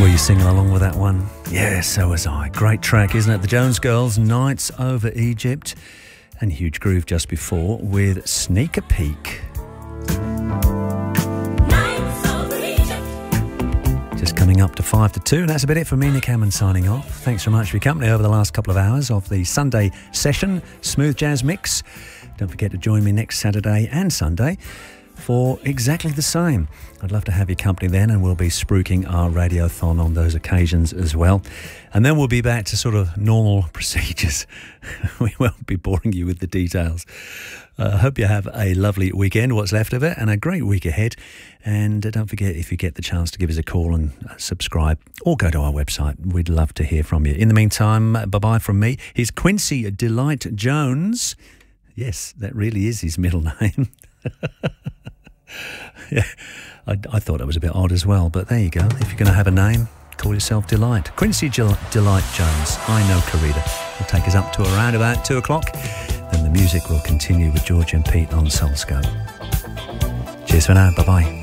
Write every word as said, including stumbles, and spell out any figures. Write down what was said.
Were you singing along with that one? Yeah, so was I. Great track, isn't it? The Jones Girls, Nights Over Egypt, and Huge Groove just before with Sneak a Peek. Just coming up to five to two, and that's about it for me, Nick Hammond, signing off. Thanks very much for your company over the last couple of hours of the Sunday session, Smooth Jazz Mix. Don't forget to join me next Saturday and Sunday for exactly the same. I'd love to have your company then, and we'll be spruiking our radiothon on those occasions as well. And then we'll be back to sort of normal procedures. We won't be boring you with the details. I uh, hope you have a lovely weekend, what's left of it, and a great week ahead. And uh, don't forget, if you get the chance, to give us a call and uh, subscribe, or go to our website. We'd love to hear from you. In the meantime, bye-bye from me. Here's Quincy Delight Jones. Yes, that really is his middle name. Yeah, I, I thought it was a bit odd as well, but there you go. If you're going to have a name, call yourself Delight. Quincy Gel- Delight Jones, I Know Corrida, will take us up to around about two o'clock. Then the music will continue with George and Pete on Soulscope. Cheers for now. Bye-bye.